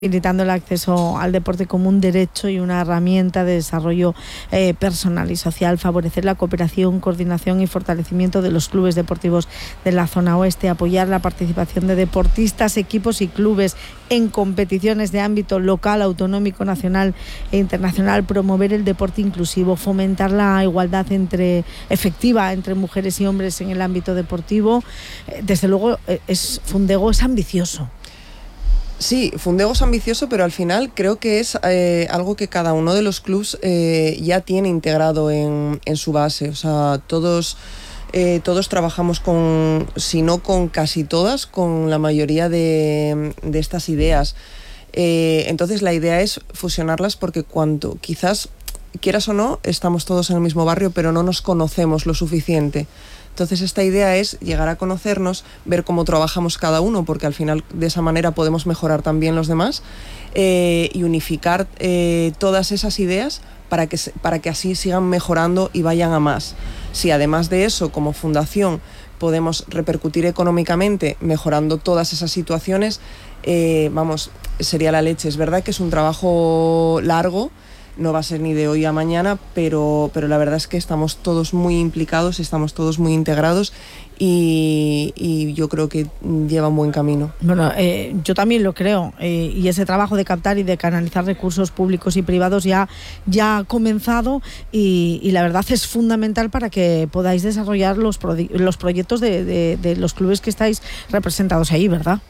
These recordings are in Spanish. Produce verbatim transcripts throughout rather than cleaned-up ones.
facilitando el acceso al deporte como un derecho y una herramienta de desarrollo eh, personal y social, favorecer la cooperación, coordinación y fortalecimiento de los clubes deportivos de la zona oeste, apoyar la participación de deportistas, equipos y clubes en competiciones de ámbito local, autonómico, nacional e internacional, promover el deporte inclusivo, fomentar la igualdad entre efectiva entre mujeres y hombres en el ámbito deportivo. Eh, desde luego, eh, es Fundego es ambicioso. Sí, Fundego es ambicioso, pero al final creo que es eh, algo que cada uno de los clubs eh, ya tiene integrado en, en su base. O sea, todos, eh, todos trabajamos con, si no con casi todas, con la mayoría de, de estas ideas. Eh, entonces la idea es fusionarlas porque cuando quizás, quieras o no, estamos todos en el mismo barrio, pero no nos conocemos lo suficiente. Entonces esta idea es llegar a conocernos, ver cómo trabajamos cada uno, porque al final de esa manera podemos mejorar también los demás, eh, y unificar eh, todas esas ideas para que, para que así sigan mejorando y vayan a más. Si además de eso, como fundación, podemos repercutir económicamente mejorando todas esas situaciones, eh, vamos, sería la leche. Es verdad que es un trabajo largo, no va a ser ni de hoy a mañana, pero, pero la verdad es que estamos todos muy implicados, estamos todos muy integrados y, y yo creo que lleva un buen camino. Bueno, eh, yo también lo creo, eh, y ese trabajo de captar y de canalizar recursos públicos y privados ya, ya ha comenzado y, y la verdad es fundamental para que podáis desarrollar los, pro, los proyectos de, de, de los clubes que estáis representados ahí, ¿verdad?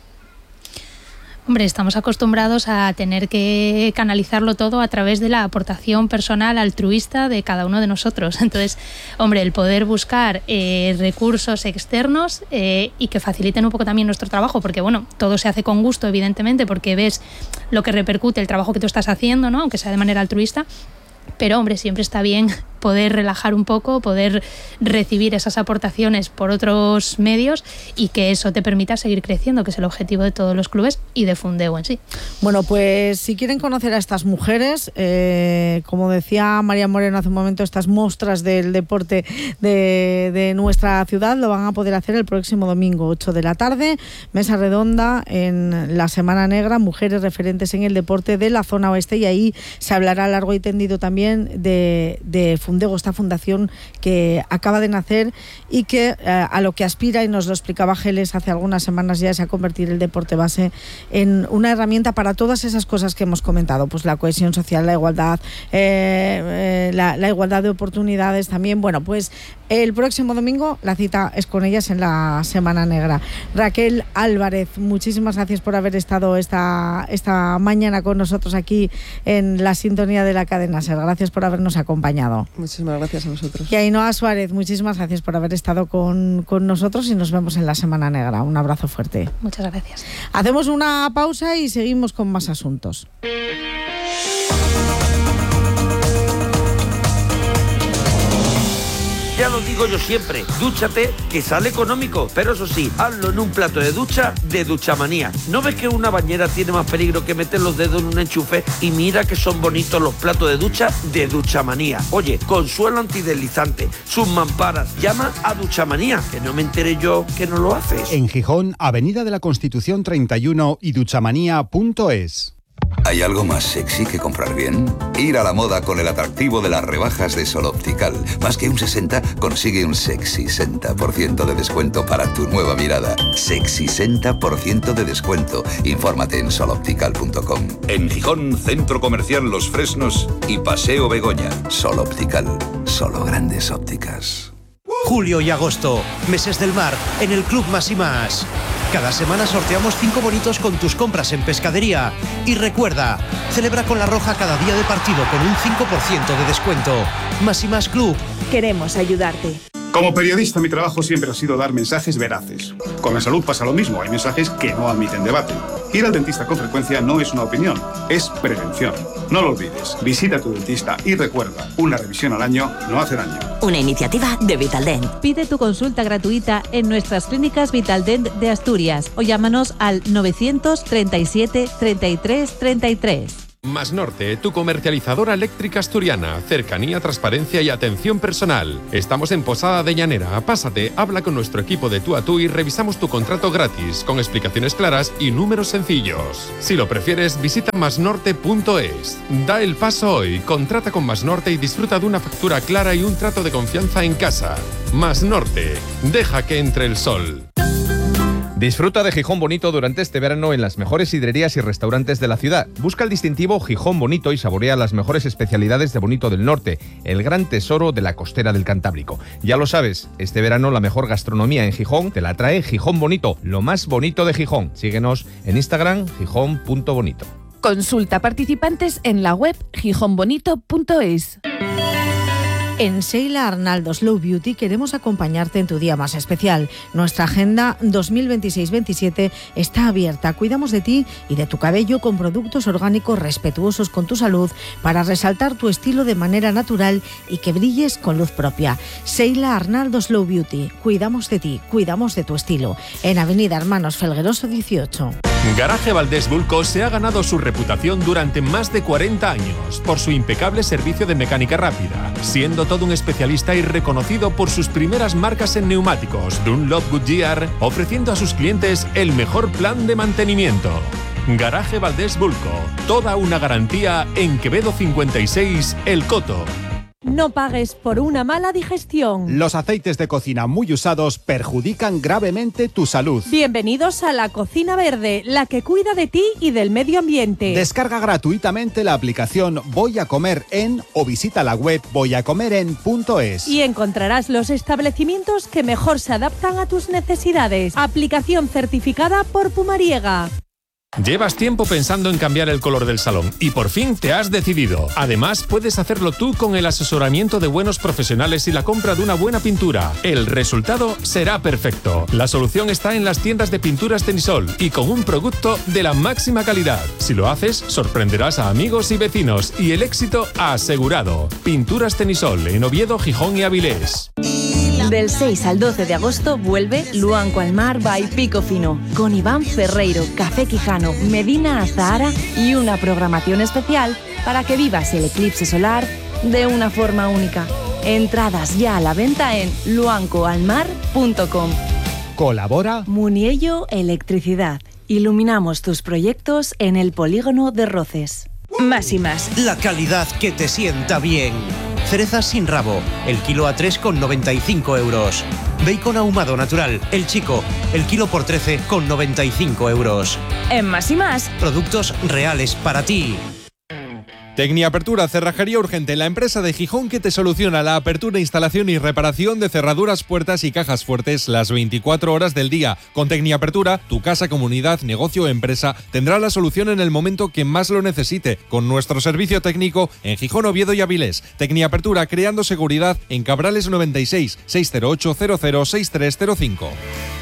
Hombre, estamos acostumbrados a tener que canalizarlo todo a través de la aportación personal altruista de cada uno de nosotros. Entonces, hombre, el poder buscar eh, recursos externos eh, y que faciliten un poco también nuestro trabajo, porque bueno, todo se hace con gusto, evidentemente, porque ves lo que repercute el trabajo que tú estás haciendo, ¿no? Aunque sea de manera altruista. Pero, hombre, siempre está bien poder relajar un poco, poder recibir esas aportaciones por otros medios y que eso te permita seguir creciendo, que es el objetivo de todos los clubes y de Fundego en sí. Bueno, pues si quieren conocer a estas mujeres, eh, como decía María Moreno hace un momento, estas muestras del deporte de, de nuestra ciudad, lo van a poder hacer el próximo domingo, ocho de la tarde, mesa redonda en la Semana Negra, mujeres referentes en el deporte de la zona oeste, y ahí se hablará largo y tendido también de, de Fundego, esta fundación que acaba de nacer y que eh, a lo que aspira, y nos lo explicaba Geles hace algunas semanas ya, es a convertir el deporte base en una herramienta para todas esas cosas que hemos comentado, pues la cohesión social, la igualdad, eh, eh, la, la igualdad de oportunidades también. Bueno, pues el próximo domingo la cita es con ellas en la Semana Negra. Raquel Álvarez, muchísimas gracias por haber estado esta, esta mañana con nosotros aquí en la sintonía de la cadena SER. Gracias por habernos acompañado. Muchísimas gracias a vosotros. Y Ainhoa Suárez, muchísimas gracias por haber estado con, con nosotros y nos vemos en la Semana Negra. Un abrazo fuerte. Muchas gracias. Hacemos una pausa y seguimos con más asuntos. Ya lo digo yo siempre, dúchate, que sale económico, pero eso sí, hazlo en un plato de ducha de Duchamanía. ¿No ves que una bañera tiene más peligro que meter los dedos en un enchufe? Y mira que son bonitos los platos de ducha de Duchamanía. Oye, con suelo antideslizante, sus mamparas, llama a Duchamanía, que no me enteré yo que no lo haces. En Gijón, Avenida de la Constitución treinta y uno y duchamanía punto es. ¿Hay algo más sexy que comprar bien? Ir a la moda con el atractivo de las rebajas de Sol Optical. Más que un sesenta, consigue un sexy sesenta por ciento de descuento para tu nueva mirada. Sexy sesenta por ciento de descuento. Infórmate en sol optical punto com. En Gijón, Centro Comercial Los Fresnos y Paseo Begoña. Sol Optical. Solo grandes ópticas. Julio y agosto, meses del mar, en el Club Más y Más. Cada semana sorteamos cinco bonitos con tus compras en pescadería. Y recuerda, celebra con La Roja cada día de partido con un cinco por ciento de descuento. Más y Más Club. Queremos ayudarte. Como periodista, mi trabajo siempre ha sido dar mensajes veraces. Con la salud pasa lo mismo, hay mensajes que no admiten debate. Ir al dentista con frecuencia no es una opinión, es prevención. No lo olvides, visita a tu dentista y recuerda, una revisión al año no hace daño. Una iniciativa de Vitaldent. Pide tu consulta gratuita en nuestras clínicas Vitaldent de Asturias o llámanos al novecientos treinta y siete treinta y tres treinta y tres. Más Norte, tu comercializadora eléctrica asturiana. Cercanía, transparencia y atención personal. Estamos en Posada de Llanera. Pásate, habla con nuestro equipo de tú a tú y revisamos tu contrato gratis, con explicaciones claras y números sencillos. Si lo prefieres, visita más norte punto es. Da el paso hoy, contrata con Más Norte y disfruta de una factura clara y un trato de confianza en casa. Más Norte, deja que entre el sol. Disfruta de Gijón Bonito durante este verano en las mejores sidrerías y restaurantes de la ciudad. Busca el distintivo Gijón Bonito y saborea las mejores especialidades de Bonito del Norte, el gran tesoro de la costera del Cantábrico. Ya lo sabes, este verano la mejor gastronomía en Gijón te la trae Gijón Bonito, lo más bonito de Gijón. Síguenos en Instagram, gijón punto bonito. Consulta participantes en la web gijón bonito punto es. En Sheila Arnaldo Slow Beauty queremos acompañarte en tu día más especial. Nuestra agenda dos mil veintiséis veintisiete está abierta. Cuidamos de ti y de tu cabello con productos orgánicos respetuosos con tu salud para resaltar tu estilo de manera natural y que brilles con luz propia. Sheila Arnaldo Slow Beauty. Cuidamos de ti, cuidamos de tu estilo. En Avenida Hermanos Felgueroso dieciocho. Garaje Valdés Bulco se ha ganado su reputación durante más de cuarenta años por su impecable servicio de mecánica rápida, siendo todo un especialista y reconocido por sus primeras marcas en neumáticos, Dunlop, Goodyear, ofreciendo a sus clientes el mejor plan de mantenimiento. Garaje Valdés Bulco, toda una garantía en Quevedo cincuenta y seis, El Coto. No pagues por una mala digestión. Los aceites de cocina muy usados perjudican gravemente tu salud. Bienvenidos a la Cocina Verde, la que cuida de ti y del medio ambiente. Descarga gratuitamente la aplicación Voy a Comer En o visita la web voy a comer en punto es. Y encontrarás los establecimientos que mejor se adaptan a tus necesidades. Aplicación certificada por Pumariega. Llevas tiempo pensando en cambiar el color del salón y por fin te has decidido. Además, puedes hacerlo tú con el asesoramiento de buenos profesionales y la compra de una buena pintura. El resultado será perfecto. La solución está en las tiendas de pinturas Tenisol y con un producto de la máxima calidad. Si lo haces, sorprenderás a amigos y vecinos y el éxito asegurado. Pinturas Tenisol en Oviedo, Gijón y Avilés. Del seis al doce de agosto vuelve Luanco al Mar by Pico Fino, con Iván Ferreiro, Café Quijano, Medina Azahara y una programación especial para que vivas el eclipse solar de una forma única. Entradas ya a la venta en luanco al mar punto com. Colabora Muniello Electricidad. Iluminamos tus proyectos en el polígono de Roces. Más y más. La calidad que te sienta bien. Cerezas sin rabo, el kilo a tres con noventa y cinco euros. Bacon ahumado natural, el chico, el kilo por trece con noventa y cinco euros. En Más y más. Productos reales para ti. Tecniapertura, cerrajería urgente, la empresa de Gijón que te soluciona la apertura, instalación y reparación de cerraduras, puertas y cajas fuertes las veinticuatro horas del día. Con Tecniapertura, tu casa, comunidad, negocio o empresa tendrá la solución en el momento que más lo necesite, con nuestro servicio técnico en Gijón, Oviedo y Avilés. Tecniapertura, creando seguridad en Cabrales noventa y seis, seiscientos ocho, cero cero seis tres cero cinco.